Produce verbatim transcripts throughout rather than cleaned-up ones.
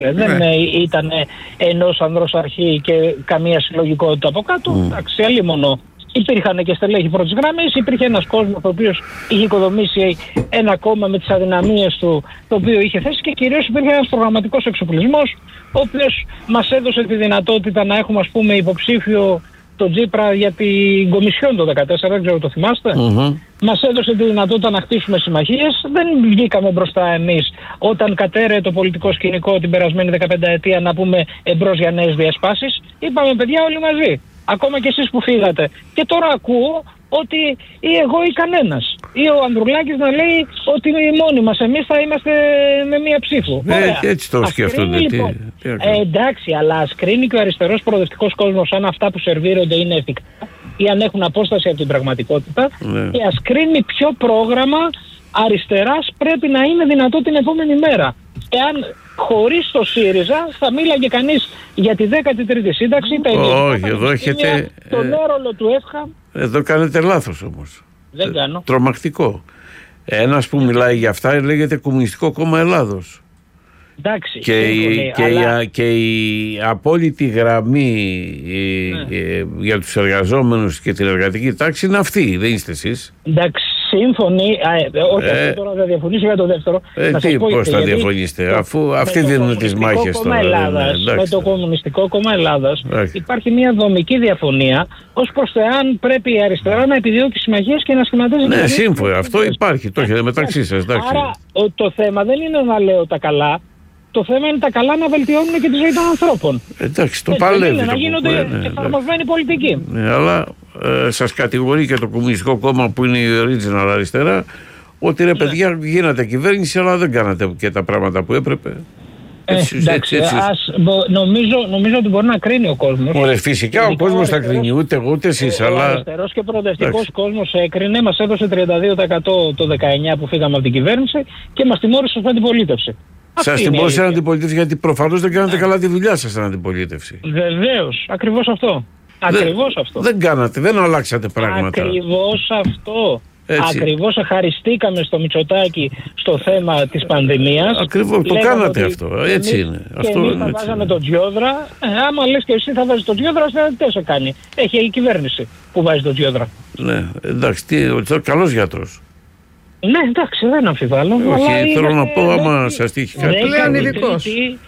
Ναι. Δεν ήταν ενός ανδρός αρχή και καμία συλλογικότητα από κάτω. Mm. Εντάξει, αλλήμονο. Υπήρχαν και στελέχη πρώτης γραμμής, υπήρχε ένας κόσμος ο οποίος είχε οικοδομήσει ένα κόμμα με τις αδυναμίες του, το οποίο είχε θέσει, και κυρίως υπήρχε ένας προγραμματικός εξοπλισμός, ο οποίος μας έδωσε τη δυνατότητα να έχουμε, ας πούμε, υποψήφιο τον Τσίπρα για την Κομισιόν το δύο χιλιάδες δεκατέσσερα, δεν ξέρω, το θυμάστε. Mm-hmm. Μας έδωσε τη δυνατότητα να χτίσουμε συμμαχίες. Δεν βγήκαμε μπροστά εμείς όταν κατέρεε το πολιτικό σκηνικό την περασμένη δεκαπενταετία να πούμε εμπρός για νέες διασπάσεις. Είπαμε, παιδιά, όλοι μαζί. Ακόμα και εσείς που φύγατε. Και τώρα ακούω ότι ή εγώ ή κανένας. Ή ο Ανδρουλάκης να λέει ότι μόνοι μας εμείς θα είμαστε με μία ψήφο. Ε, έτσι το σκέφτονται. Λοιπόν, ε, εντάξει, αλλά ας κρίνει και ο αριστερός προοδευτικός κόσμος αν αυτά που σερβίρονται είναι εφικτά ή αν έχουν απόσταση από την πραγματικότητα, ναι. Και ας κρίνει ποιο πρόγραμμα αριστεράς πρέπει να είναι δυνατό την επόμενη μέρα. Εάν χωρίς το ΣΥΡΙΖΑ θα μίλαγε κανείς για τη δέκατη τρίτη σύνταξη, τα όχι, εδώ έχετε τον έρολο του ΕΦΧΑ. Εδώ κάνετε λάθος όμως. Δεν κάνω. Ε, τρομακτικό. Ένας που μιλάει για αυτά λέγεται Κομμουνιστικό Κόμμα Ελλάδος. Εντάξει, και, η, και, αλλά... η, και η απόλυτη γραμμή ναι. η, για τους εργαζόμενους και την εργατική τάξη είναι αυτή, δεν είστε εσείς. Εντάξει, σύμφωνοι, όχι ε, αυτό τώρα θα διαφωνήσω για το δεύτερο. Ε, τι, πώς θα διαφωνήσετε, το, αφού αυτοί δίνουν τις μάχες τώρα. Ελλάδας, ναι, με το Κομμουνιστικό Κόμμα Ελλάδας εντάξει. Υπάρχει μια δομική διαφωνία ως προς το εάν πρέπει η αριστερά να επιδιώκει συμμαχίες και να σχηματίζει. Ναι, σύμφωνα, αυτό υπάρχει, το έχετε μεταξύ σας. Άρα το θέμα δεν είναι να λέω τα καλά. Το θέμα είναι τα καλά να βελτιώνουν και τη ζωή των ανθρώπων. Εντάξει, το παλεύει. Να γίνονται ναι, εφαρμοσμένη πολιτική. Ναι, αλλά ε, σας κατηγορεί και το Κομμουνιστικό Κόμμα που είναι η original αριστερά ότι ρε παιδιά ναι. γίνατε κυβέρνηση αλλά δεν κάνατε και τα πράγματα που έπρεπε. Έτσι, ε, εντάξει, έτσι, έτσι. Ας, νομίζω, νομίζω ότι μπορεί να κρίνει ο κόσμος. Ωραία, φυσικά ο κόσμος θα κρίνει, ούτε εγώ ούτε εσείς. Ο αλλά... αριστερός και προοδευτικός κόσμος έκρινε, μας έδωσε τριάντα δύο τοις εκατό το δεκαεννιά που φύγαμε από την κυβέρνηση και μας τιμώρησε στην αντιπολίτευση. Σας τιμώρησε στην αντιπολίτευση γιατί προφανώς δεν κάνατε καλά τη δουλειά σας στην αντιπολίτευση. Βεβαίως, ακριβώς αυτό. Ακριβώς αυτό. Δεν κάνατε, δεν αλλάξατε πράγματα. Ακριβώς αυτό. Έτσι. Ακριβώς εχαριστήκαμε στο Μητσοτάκη στο θέμα της πανδημίας. Ακριβώς, το κάνατε αυτό. Έτσι εμείς, είναι. Και αυτό εμείς είναι, θα έτσι. βάζαμε τον Τζιόδρα. Ε, άμα λες και εσύ θα βάζεις τον Τζιόδρα, δεν σε κάνει. Έχει η κυβέρνηση που βάζει τον Τζιόδρα. Ναι, εντάξει, τι, ο καλός γιατρός. Ναι, εντάξει, δεν αμφιβάλλω. Όχι, θέλω να πω, άμα σας τύχει κάτι. Πλέον ειδικός.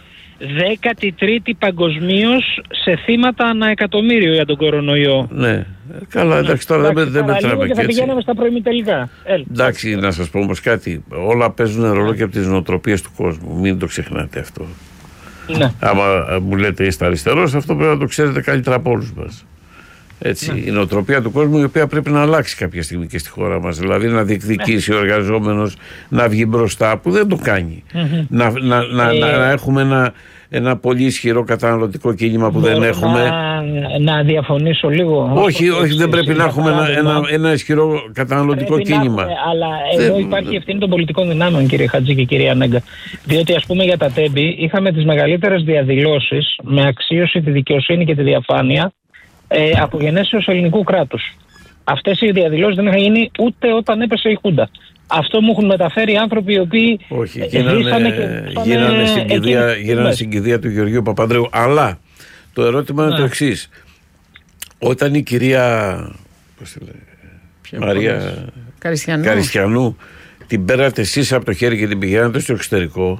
δέκατη τρίτη παγκοσμίως σε θύματα ανά εκατομμύριο για τον κορονοϊό. Ναι, καλά, εντάξει, τώρα δεν, δεν μετράμε και θα πηγαίνουμε στα προημιτελικά. Εντάξει, να σας πω όμως κάτι. Όλα παίζουν ρόλο και από τις νοοτροπίες του κόσμου. Μην το ξεχνάτε αυτό. Ναι. Άμα μου λέτε είστε αριστερός, αυτό πρέπει να το ξέρετε καλύτερα από όλους μας. Έτσι, ναι. Η νοοτροπία του κόσμου η οποία πρέπει να αλλάξει κάποια στιγμή και στη χώρα μας. Δηλαδή να διεκδικήσει ναι. ο εργαζόμενος να βγει μπροστά που δεν το κάνει. Mm-hmm. Να, να, να, ε... να, να έχουμε ένα, ένα πολύ ισχυρό καταναλωτικό κίνημα που Μπορώ δεν έχουμε. Να, να διαφωνήσω λίγο. Όχι, όχι δεν πρέπει να έχουμε ένα, ένα, ένα ισχυρό καταναλωτικό πρέπει κίνημα. Έχουμε, αλλά εδώ δεν... υπάρχει ευθύνη των πολιτικών δυνάμεων, κύριε Χατζή και κυρία Νέγκα. Διότι ας πούμε για τα τέμπη είχαμε τις μεγαλύτερες διαδηλώσεις με αξίωση τη δικαιοσύνη και τη διαφάνεια Ε, από γενέσεως ελληνικού κράτους. Αυτές οι διαδηλώσεις δεν είχαν γίνει ούτε όταν έπεσε η Χούντα. Αυτό μου έχουν μεταφέρει οι άνθρωποι οι οποίοι Όχι, γίνανε, και γίνανε, στην κηδεία, γίνανε στην κηδεία του Γεωργίου Παπανδρέου. Αλλά το ερώτημα είναι το εξής. Όταν η κυρία πώς τη λέει, Μαρία Καριστιανού. Καριστιανού την πέρατε εσείς από το χέρι και την πηγαίνατε στο εξωτερικό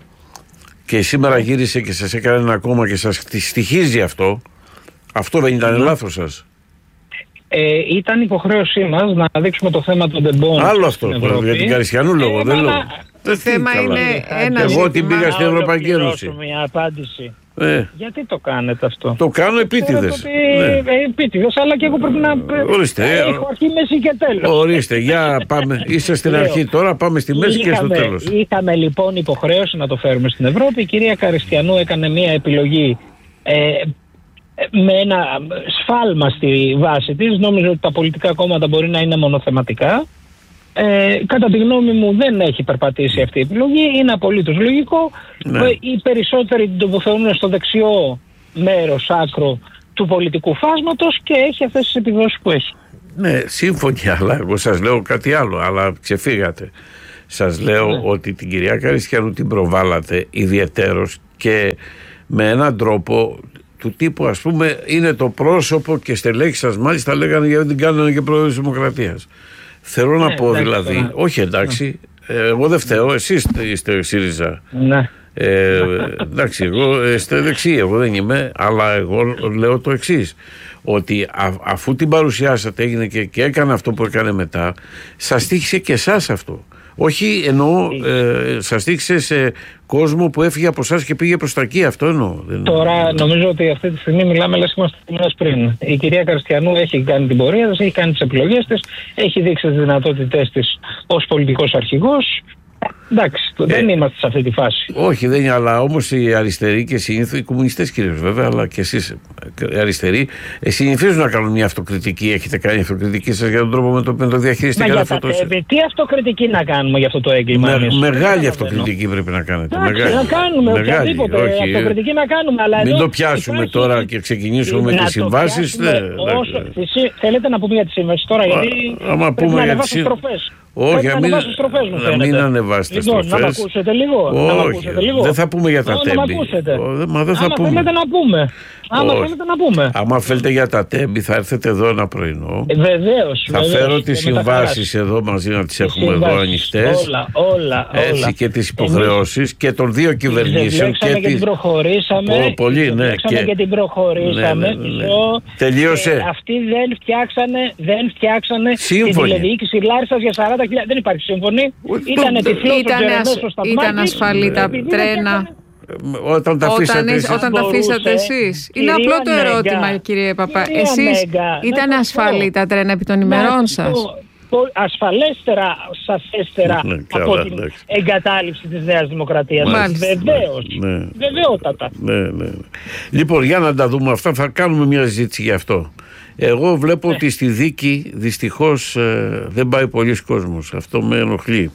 και σήμερα γύρισε και σας έκανε ένα κόμμα και σας στοιχίζει αυτό. Αυτό δεν ήταν λάθος σας? Ε, ήταν υποχρέωσή μας να δείξουμε το θέμα των τεμπών. Άλλο αυτό, για την Καριστιανού λόγο. Ε, δεν λέω. Το θέμα είναι ένα Εγώ ζήτημα. την πήγα στην Ευρωπαϊκή Ένωση. Μια απάντηση. Ε. Γιατί το κάνετε αυτό? Το κάνω επίτηδες. Ναι. Ε, επίτηδες, αλλά και εγώ πρέπει να. Ορίστε. Ε, έχω αρχή, μέση και τέλος. Ορίστε, για πάμε. Είστε στην αρχή τώρα, πάμε στη μέση είχαμε, και στο τέλος. Είχαμε λοιπόν υποχρέωση να το φέρουμε στην Ευρώπη. Η κυρία Καριστιανού έκανε μια επιλογή. Ε, με ένα σφάλμα στη βάση της. Νόμιζε ότι τα πολιτικά κόμματα μπορεί να είναι μονοθεματικά. Ε, κατά τη γνώμη μου δεν έχει περπατήσει αυτή η επιλογή. Είναι απολύτως λογικό. Ναι. Οι περισσότεροι την τοποθετούν στο δεξιό μέρος, άκρο του πολιτικού φάσματος και έχει αυτές τις επιδόσεις που έχει. Ναι, σύμφωνοι, αλλά εγώ σας λέω κάτι άλλο, αλλά ξεφύγατε. Σας λέω ναι. ότι την κυρία Καριστιανού την προβάλλατε ιδιαιτέρως και με έναν τρόπο του τύπου, ας πούμε, είναι το πρόσωπο και στελέχη σας μάλιστα λέγανε γιατί δεν κάνανε και πρόεδρος της Δημοκρατίας. Θέλω να ναι, πω εντάξει, δηλαδή, ναι. όχι εντάξει, ναι. εγώ δεν φταίω, εσείς είστε ΣΥΡΙΖΑ. Ναι. Ε, εντάξει, εγώ είστε δεξί, εγώ δεν είμαι, αλλά εγώ λέω το εξής, ότι α, αφού την παρουσιάσατε έγινε και, και έκανε αυτό που έκανε μετά, σας τύχησε και εσάς αυτό. Όχι εννοώ, ε, σας τύχησε σε κόσμο που έφυγε από εσάς και πήγε προς τα εκεί, αυτό εννοώ. Τώρα νομίζω ότι αυτή τη στιγμή μιλάμε λες είμαστε μήνες πριν. Η κυρία Καρστιανού έχει κάνει την πορεία της, έχει κάνει τις επιλογές της, έχει δείξει τις δυνατότητές της ως πολιτικός αρχηγός. Εντάξει, ε, δεν είμαστε σε αυτή τη φάση. Όχι, δεν είναι, αλλά όμως οι αριστεροί και συνήθως οι κομμουνιστές κυρίως βέβαια, αλλά και εσείς οι αριστεροί, συνηθίζουν να κάνουν μια αυτοκριτική. Έχετε κάνει αυτοκριτική σας για τον τρόπο με τον οποίο το διαχειριστήκατε αυτό το έγκλημα? Τι αυτοκριτική να κάνουμε για αυτό το έγκλημα? Με, μεγάλη αυτοκριτική πρέπει να κάνετε. Εντάξει, μεγάλη. να κάνουμε μεγάλη, οποιαδήποτε όχι, αυτοκριτική να κάνουμε. Αλλά μην εδώ το πιάσουμε υπάρχει... τώρα και ξεκινήσουμε με τις συμβάσεις. Ναι, όσο... Θέλετε να πούμε για τις συμβάσεις τώρα? Γιατί πρέπει να ανεβάσουν στροφές. Όχι, να μην, στροφές, να μην ανεβάσετε λοιπόν, στροφές. Να μ' ακούσετε λίγο. Όχι, να μ' ακούσετε λίγο. Δεν θα πούμε για τα τέμπη. Μα δεν θα Άμα πούμε. θέλετε να πούμε. Άμα Όχι. θέλετε να πούμε. Άμα θέλετε για τα τέμπη θα έρθετε εδώ ένα πρωινό. Ε, βεβαίως. Θα βεβαίως, φέρω τις συμβάσεις εδώ μαζί να τις έχουμε εδώ ανοιχτές. Όλα, όλα, όλα. Έτσι, και τις υποχρεώσεις και των δύο κυβερνήσεων. Και, και την προχωρήσαμε. Πολύ, ναι. Και... και την προχωρήσαμε. Ναι, ναι, ναι, ναι. Τελείωσε. Ε, αυτοί δεν φτιάξανε, δεν φτιάξανε σύμφωνη. Την τηλεδιοίκηση Λάρισσας για σαράντα χιλιάδες. Δεν υπάρχει σύμφωνη. Ήτανε τυφλό το Τζερεμέ στο σταθμάκι. Ήταν ασφαλή τα τρένα. Όταν τα αφήσατε εσείς. Όταν τα αφήσατε εσείς. Είναι απλό το ερώτημα, κύριε Παπά. Εσείς ήταν ασφαλή τα τρένα επί των ημερών σας? Ασφαλέστερα, σαφέστερα ναι, από καλά, την εντάξει. εγκατάλειψη της Νέας Δημοκρατίας. Βεβαίως. Ναι. Βεβαιότατα. Ναι, ναι. Λοιπόν, για να τα δούμε αυτά, θα κάνουμε μια συζήτηση γι' αυτό. Εγώ βλέπω ναι. ότι στη δίκη δυστυχώς ε, δεν πάει πολλής κόσμος. Αυτό με ενοχλεί.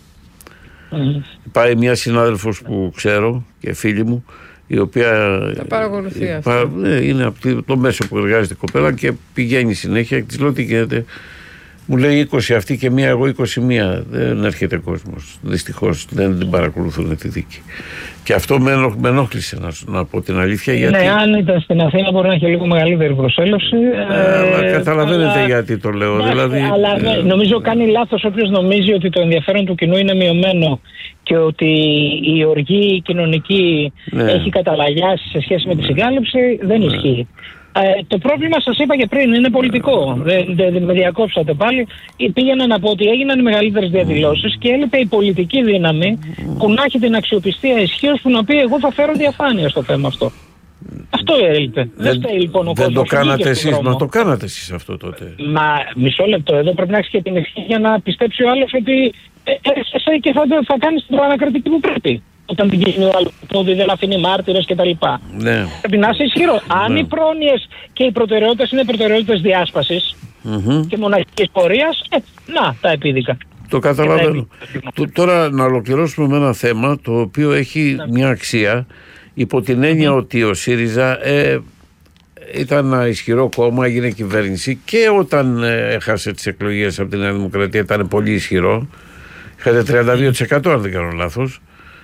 Mm. Πάει μια συνάδελφος που ξέρω και φίλη μου, η οποία τα παρακολουθεί η, αυτό. Ναι, είναι από το μέσο που εργάζεται η κοπέλα και πηγαίνει συνέχεια. Της λέω τι γίνεται. Μου λέει είκοσι αυτή και μία, εγώ είκοσι μία. Δεν έρχεται κόσμος. Δυστυχώς δεν την παρακολουθούν τη δίκη. Και αυτό με, ενοχ, με ενόχλησε να, να πω την αλήθεια. Γιατί... Ναι, αν ήταν στην Αθήνα μπορεί να έχει λίγο μεγαλύτερη προσέλευση. Ε, ε, καταλαβαίνετε αλλά... γιατί το λέω. Ναι, δηλαδή, αλλά ναι, ε... νομίζω κάνει λάθος όποιος νομίζει ότι το ενδιαφέρον του κοινού είναι μειωμένο και ότι η οργή κοινωνική ναι. έχει καταλαγιάσει σε σχέση με τη συγκάλυψη. Δεν ναι. ισχύει. Ε, το πρόβλημα σας είπα και πριν είναι πολιτικό. Δεν, δεν με διακόψατε πάλι. Πήγαινα να πω ότι έγιναν οι μεγαλύτερες διαδηλώσεις και έλειπε η πολιτική δύναμη που να έχει την αξιοπιστία ισχύως που να πει εγώ θα φέρω διαφάνεια στο θέμα αυτό. Αυτό έλειπε. Δεν, δεν, λοιπόν, ο δεν το κάνατε εσείς, μα το κάνατε εσείς αυτό τότε. Μα μισό λεπτό, εδώ πρέπει να έχει και την ευχή για να πιστέψει ο άλλος ότι ε, ε, και θα, θα κάνεις την προανακριτική που πρέπει. Όταν την γίνει ο άλλος πόδι δεν αφήνει μάρτυρες κτλ. Ναι. Πρέπει να είσαι ισχυρό. Ναι. Αν οι πρόνοιες και οι προτεραιότητες είναι προτεραιότητες διάσπασης mm-hmm. και μοναχικής πορείας, ε, να τα επίδικα. Το καταλαβαίνω. Τώρα να ολοκληρώσουμε με ένα θέμα το οποίο έχει ναι. μια αξία υπό την έννοια mm-hmm. ότι ο ΣΥΡΙΖΑ ε, ήταν ένα ισχυρό κόμμα, έγινε κυβέρνηση και όταν ε, έχασε τις εκλογές από την Νέα Δημοκρατία ήταν πολύ ισχυρό. Είχατε τριάντα δύο τοις εκατό αν δεν κάνω λάθος.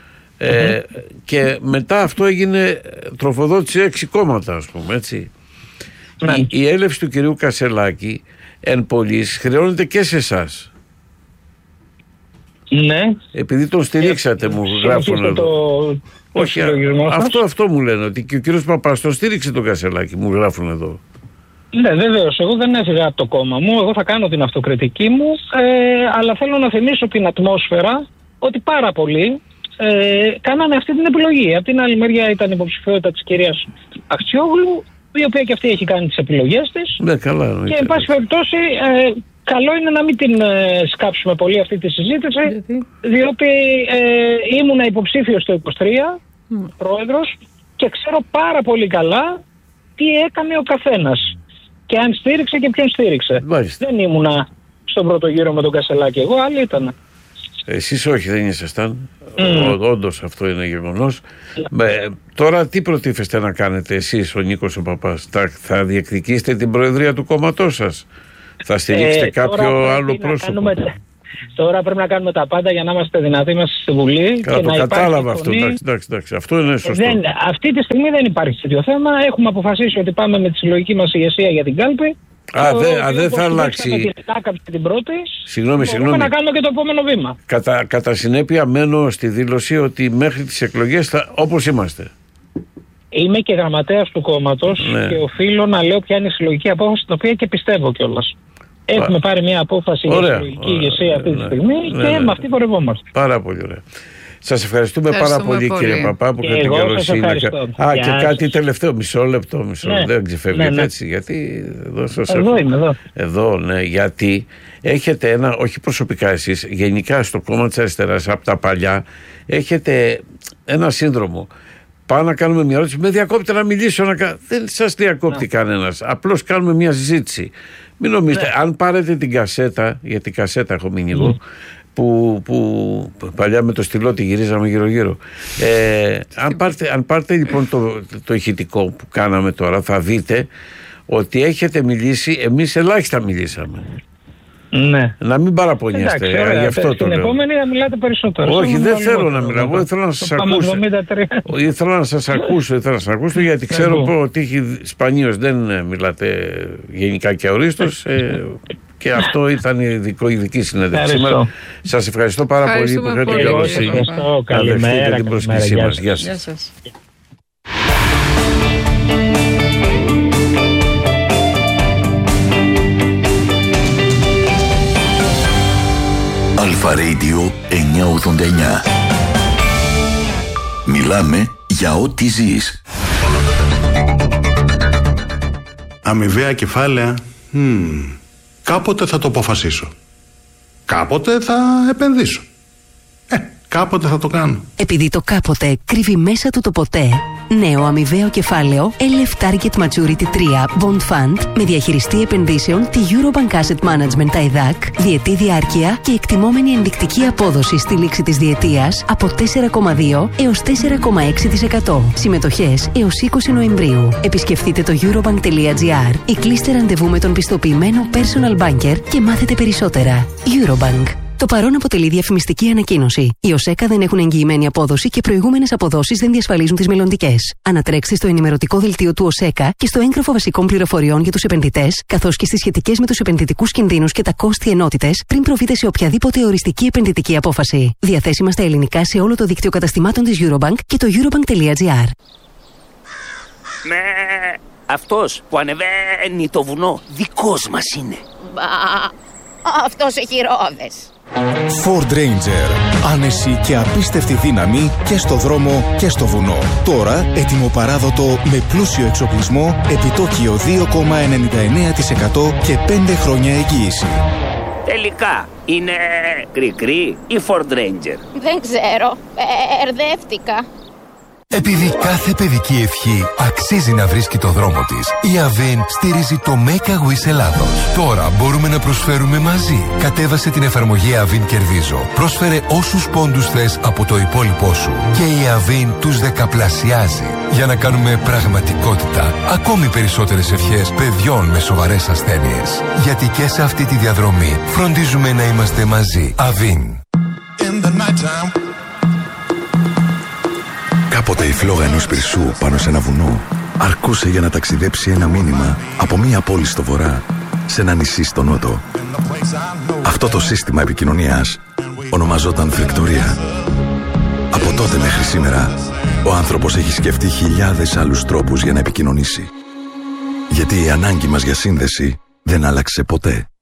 Ε, mm-hmm. και μετά αυτό έγινε τροφοδότηση έξι κόμματα ας πούμε έτσι. Mm-hmm. η, η έλευση του κυρίου Κασσελάκη εν πολλής χρεώνεται και σε εσάς. Ναι. Επειδή τον στηρίξατε, ε, μου γράφουν εδώ. Το, Όχι, το αυτό, αυτό μου λένε ότι και ο κύριος Παπάς τον στήριξε τον Κασσελάκη, μου γράφουν εδώ. Ναι, βεβαίως. Εγώ δεν έφυγα από το κόμμα μου. Εγώ θα κάνω την αυτοκριτική μου. Ε, αλλά θέλω να θυμίσω την ατμόσφαιρα ότι πάρα πολλοί ε, κάνανε αυτή την επιλογή. Από την άλλη μεριά ήταν η υποψηφιότητα της κυρίας Αχτσιόγλου, η οποία και αυτή έχει κάνει τις επιλογές της. Ναι, καλά. Ναι, και εν πάση περιπτώσει, ε, καλό είναι να μην την ε, σκάψουμε πολύ αυτή τη συζήτηση, γιατί? διότι ε, ήμουνα υποψήφιος το είκοσι τρία, mm. πρόεδρος, και ξέρω πάρα πολύ καλά τι έκανε ο καθένας. Και αν στήριξε και ποιον στήριξε. Μάλιστα. Δεν ήμουνα στον πρώτο γύρο με τον Κασσελάκη, εγώ άλλοι ήταν. Εσείς όχι, δεν ήσασταν. Mm. Όντως αυτό είναι γεγονός. Ε, τώρα τι προτίθεστε να κάνετε εσείς, ο Νίκος ο Παπάς? Θα, θα διεκδικήσετε την προεδρία του κόμματός σας? Θα στηρίξετε ε, κάποιο άλλο πρόσωπο? Κάνουμε, Τώρα πρέπει να κάνουμε τα πάντα για να είμαστε δυνατοί είμαστε στη Βουλή. Καλά, και το να κατάλαβα αυτό. Εντάξει, εντάξει, εντάξει. Αυτό είναι σωστό. Δεν, αυτή τη στιγμή δεν υπάρχει τέτοιο θέμα. Έχουμε αποφασίσει ότι πάμε με τη συλλογική μας ηγεσία για την κάλπη. Α, δε, α, δεν θα αλλάξει. Την πρώτη, συγγνώμη, συγγνώμη. να κάνουμε και το επόμενο βήμα. Κατά, κατά συνέπεια, μένω στη δήλωση ότι μέχρι τις εκλογές θα, όπως είμαστε. Είμαι και γραμματέας του κόμματος, ναι, και οφείλω να λέω ποια είναι η συλλογική απόφαση, την οποία και πιστεύω κιόλας. Έχουμε πάρει μια απόφαση ωραία, για συλλογική ηγεσία αυτή τη ναι, στιγμή ναι, και ναι, με αυτή πορευόμαστε. Πάρα πολύ ωραία. Σας ευχαριστούμε, ευχαριστούμε πάρα πολύ, πολύ κύριε Παπά, που είχατε την καλοσύνη. Α, και κάτι τελευταίο, μισό λεπτό, μισό λεπτό, ναι, δεν ξεφεύγετε ναι, ναι, έτσι, γιατί εδώ σας εδώ έχω... είμαι, εδώ. Εδώ, ναι, γιατί έχετε ένα, όχι προσωπικά εσείς, γενικά στο κόμμα της αριστεράς, από τα παλιά, έχετε ένα σύνδρομο. Πάω να κάνουμε μια ερώτηση, με διακόπτε να μιλήσω, να... δεν σας διακόπτει ναι, κανένας, απλώς κάνουμε μια συζήτηση. Μην νομίζετε, ναι, αν πάρετε την κασέτα, γιατί κασέτα έχω μείνει εγώ, mm. Που, που παλιά με το στυλότη γυρίζαμε γύρω γύρω, ε, αν, πάρτε, αν πάρτε λοιπόν το, το ηχητικό που κάναμε τώρα, θα δείτε ότι έχετε μιλήσει, εμείς ελάχιστα μιλήσαμε. Ναι. Να μην παραπονιέστε. Εντάξει, ωραία, γι' αυτό στην το λέω. Επόμενη να μιλάτε περισσότερο. Όχι, δεν θέλω να μιλάω. Εγώ ήθελα να σας ακούσω. Ήθελα να σας ακούσω, ήθελα να σας ακούσω, γιατί ξέρω ότι σπανίως δεν μιλάτε γενικά και ορίστως. Ε, και αυτό ήταν η δικό, ειδική συνέντευξη σήμερα. Σας ευχαριστώ πάρα πολύ που είχατε την καλοσύνη να δεχτείτε την πρόσκλησή μας. Γεια σας. Αλφα Radio εννιακόσια ογδόντα εννιά. Μιλάμε για ό,τι ζεις. Αμοιβαία κεφάλαια. Hmm. Κάποτε θα το αποφασίσω. Κάποτε θα επενδύσω. Ε, κάποτε θα το κάνω. Επειδή το κάποτε κρύβει μέσα του το ποτέ, νέο αμοιβαίο κεφάλαιο ελ εφ Target Maturity τρία Bond Fund με διαχειριστή επενδύσεων τη Eurobank Asset Management τα ΕΔΑΚ, διετή διάρκεια και εκτιμόμενη ενδεικτική απόδοση στη λήξη της διετίας από τέσσερα κόμμα δύο έως τέσσερα κόμμα έξι τοις εκατό. Συμμετοχές έως είκοσι Νοεμβρίου. Επισκεφτείτε το eurobank.gr ή κλείστε ραντεβού με τον πιστοποιημένο personal banker και μάθετε περισσότερα. Eurobank. Το παρόν αποτελεί διαφημιστική ανακοίνωση. Οι ΟΣΕΚΑ δεν έχουν εγγυημένη απόδοση και προηγούμενες αποδόσεις δεν διασφαλίζουν τις μελλοντικές. Ανατρέξτε στο ενημερωτικό δελτίο του ΟΣΕΚΑ και στο έγγραφο βασικών πληροφοριών για τους επενδυτές, καθώς και στις σχετικές με τους επενδυτικούς κινδύνους και τα κόστη ενότητες πριν προβείτε σε οποιαδήποτε οριστική επενδυτική απόφαση. Διαθέσιμα στα ελληνικά σε όλο το δίκτυο καταστημάτων της Eurobank και το eurobank.gr. Ναι, αυτός που ανεβαίνει το βουνό, δικός μας είναι. Μπα, αυτός έχει ρόδες. Ford Ranger. Άνεση και απίστευτη δύναμη και στο δρόμο και στο βουνό. Τώρα έτοιμο παράδοτο με πλούσιο εξοπλισμό, επιτόκιο δύο κόμμα ενενήντα εννέα τοις εκατό και πέντε χρόνια εγγύηση. Τελικά είναι κρικρί ή Ford Ranger? Δεν ξέρω, μπερδεύτηκα. Επειδή κάθε παιδική ευχή αξίζει να βρίσκει το δρόμο της, η Avin στηρίζει το Make a Wish Ελλάδος. Τώρα μπορούμε να προσφέρουμε μαζί. Κατέβασε την εφαρμογή Avin Κερδίζω. Πρόσφερε όσους πόντους θες από το υπόλοιπό σου και η Avin τους δεκαπλασιάζει για να κάνουμε πραγματικότητα ακόμη περισσότερες ευχές παιδιών με σοβαρές ασθένειες. Γιατί και σε αυτή τη διαδρομή φροντίζουμε να είμαστε μαζί. Avin. Κάποτε η φλόγα ενός πυρσού πάνω σε ένα βουνό αρκούσε για να ταξιδέψει ένα μήνυμα από μία πόλη στο βορρά σε ένα νησί στο νότο. Αυτό το σύστημα επικοινωνίας ονομαζόταν φρικτορία. Από τότε μέχρι σήμερα ο άνθρωπος έχει σκεφτεί χιλιάδες άλλους τρόπους για να επικοινωνήσει. Γιατί η ανάγκη μας για σύνδεση δεν άλλαξε ποτέ.